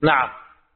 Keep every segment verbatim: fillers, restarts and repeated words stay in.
نعم.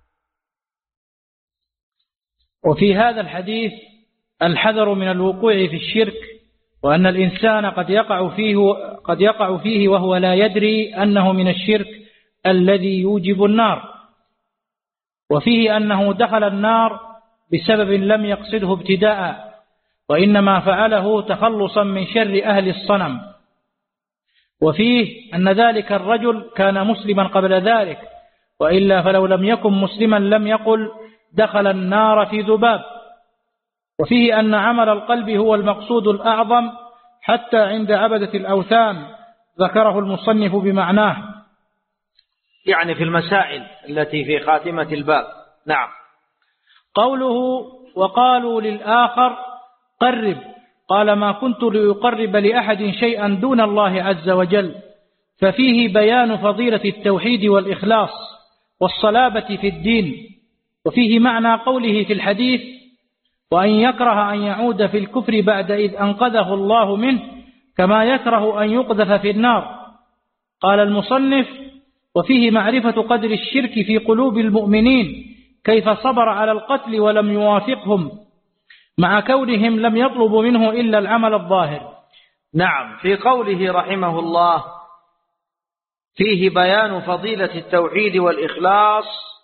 وفي هذا الحديث الحذر من الوقوع في الشرك، وأن الإنسان قد يقع فيه قد يقع فيه وهو لا يدري أنه من الشرك الذي يوجب النار، وفيه أنه دخل النار بسبب لم يقصده ابتداء، وإنما فعله تخلصا من شر أهل الصنم. وفيه أن ذلك الرجل كان مسلما قبل ذلك، وإلا فلو لم يكن مسلما لم يقل دخل النار في ذباب. وفيه أن عمل القلب هو المقصود الأعظم حتى عند عبدة الأوثان، ذكره المصنف بمعناه، يعني في المسائل التي في خاتمة الباب. نعم. قوله وقالوا للآخر قرب، قال ما كنت لأقرب لأحد شيئا دون الله عز وجل، ففيه بيان فضيلة التوحيد والإخلاص والصلابة في الدين. وفيه معنى قوله في الحديث وأن يكره أن يعود في الكفر بعد إذ أنقذه الله منه، كما يكره أن يقذف في النار. قال المصنف وفيه معرفة قدر الشرك في قلوب المؤمنين، كيف صبر على القتل ولم يوافقهم مع كونهم لم يطلبوا منه إلا العمل الظاهر. نعم. في قوله رحمه الله فيه بيان فضيلة التوحيد والإخلاص،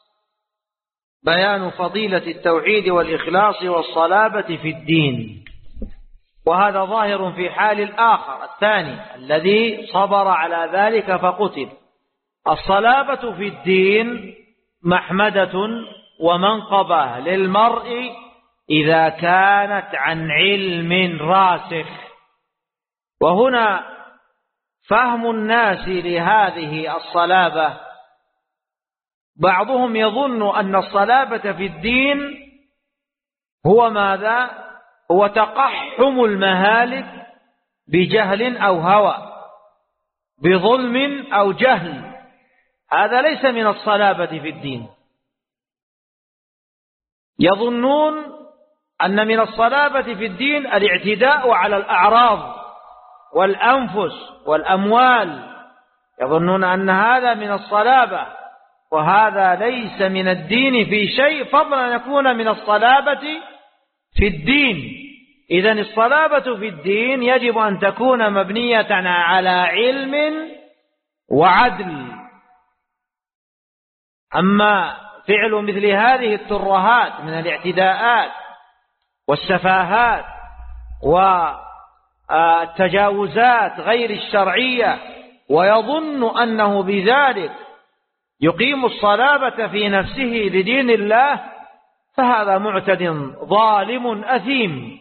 بيان فضيلة التوحيد والإخلاص والصلابة في الدين، وهذا ظاهر في حال الآخر الثاني الذي صبر على ذلك فقتل. الصلابة في الدين محمدة ومنقبة للمرء إذا كانت عن علم راسخ. وهنا فهم الناس لهذه الصلابة، بعضهم يظن أن الصلابة في الدين هو ماذا؟ هو تقحم المهالك بجهل أو هوى، بظلم أو جهل. هذا ليس من الصلابة في الدين. يظنون أن من الصلابة في الدين الاعتداء على الأعراض والأنفس والأموال، يظنون أن هذا من الصلابة، وهذا ليس من الدين في شيء، فضلا أن يكون من الصلابة في الدين. إذن الصلابة في الدين يجب أن تكون مبنية على علم وعدل. أما فعل مثل هذه الترهات من الاعتداءات والسفاهات والتجاوزات غير الشرعية، ويظن أنه بذلك يقيم الصلابة في نفسه لدين الله، فهذا معتد ظالم أثيم.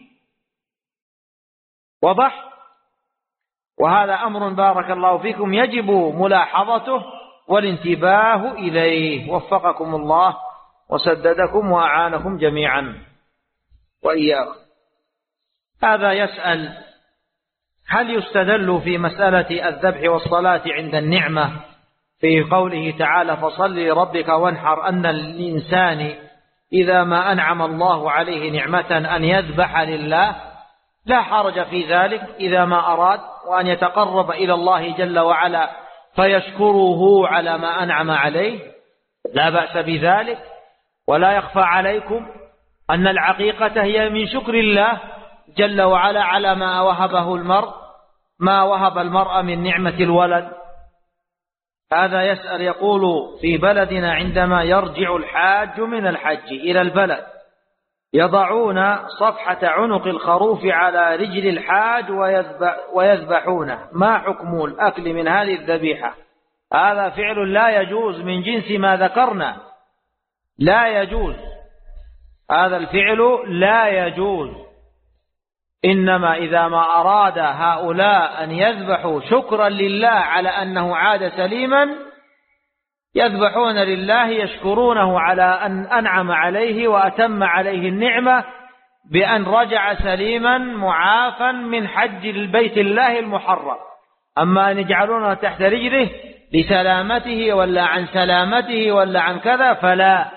وضح. وهذا أمر بارك الله فيكم يجب ملاحظته والانتباه إليه. وفقكم الله وسددكم وأعانكم جميعا وإياكم. هذا يسأل هل يستدل في مسألة الذبح والصلاة عند النعمة في قوله تعالى فصل لربك وانحر أن الإنسان إذا ما أنعم الله عليه نعمة أن يذبح لله؟ لا حرج في ذلك إذا ما أراد وأن يتقرب إلى الله جل وعلا فيشكره على ما أنعم عليه، لا بأس بذلك. ولا يخفى عليكم أن العقيقة هي من شكر الله جل وعلا على ما وهبه المرء، ما وهب المرء من نعمة الولد. هذا يسأل يقول في بلدنا عندما يرجع الحاج من الحج إلى البلد يضعون صفحة عنق الخروف على رجل الحاج ويذبحونه، ما حكم الأكل من هذه الذبيحة؟ هذا فعل لا يجوز من جنس ما ذكرنا، لا يجوز، هذا الفعل لا يجوز. إنما إذا ما أراد هؤلاء أن يذبحوا شكرا لله على أنه عاد سليما يذبحون لله يشكرونه على أن أنعم عليه وأتم عليه النعمة بأن رجع سليما معافا من حج البيت الله المحرم. أما أن يجعلونه تحت رجله لسلامته ولا عن سلامته ولا عن كذا فلا.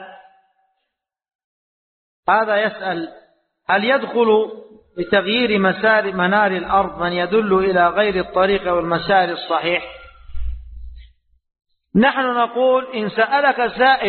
هذا يسأل هل يدخل بتغيير مسار منار الأرض من يدل إلى غير الطريق والمسار الصحيح؟ نحن نقول إن سألك سائل